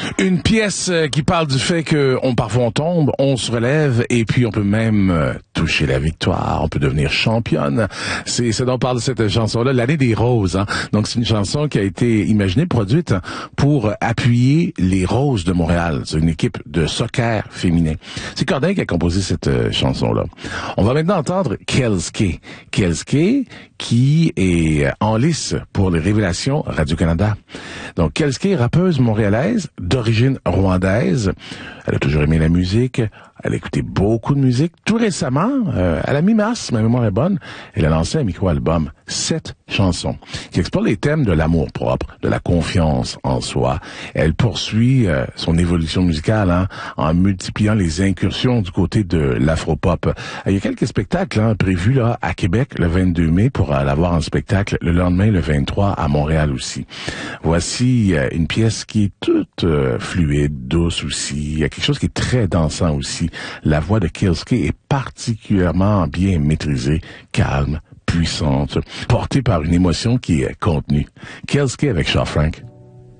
Une pièce qui parle du fait que parfois on tombe, on se relève et puis on peut même toucher la victoire, on peut devenir championne. C'est ce dont parle cette chanson-là, l'année des roses. Hein? Donc c'est une chanson qui a été imaginée, produite pour appuyer les Roses de Montréal. C'est une équipe de soccer féminin. C'est Cordin qui a composé cette chanson-là. On va maintenant entendre Kelske. Kelske qui est en lice pour les révélations Radio-Canada. Donc Kelske, rappeuse montréalaise d'origine rwandaise. Elle a toujours aimé la musique. Elle a écouté beaucoup de musique. Tout récemment, à la mi-mars, si ma mémoire est bonne, elle a lancé un micro-album, 7 chansons, qui explore les thèmes de l'amour propre, de la confiance en soi. Elle poursuit son évolution musicale en multipliant les incursions du côté de l'afropop. Il y a quelques spectacles prévus là à Québec le 22 mai pour l'avoir en spectacle le lendemain, le 23, à Montréal aussi. Voici une pièce qui est toute fluide, douce aussi. Il y a quelque chose qui est très dansant aussi. La voix de Kelske est particulièrement bien maîtrisée, calme, puissante, portée par une émotion qui est contenue. Kelske avec Shaw Frank.